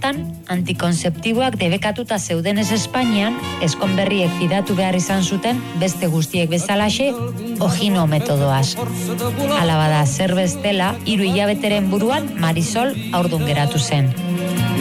hartan, antikonzeptiboak debekatuta zeudenez Espainian, eskonberriek fidatu behar izan zuten beste guztiek bezalaxe, ojino metodoaz. Hala bada zer bestela, 3 hilabeteren buruan Marisol haurdun geratu zen.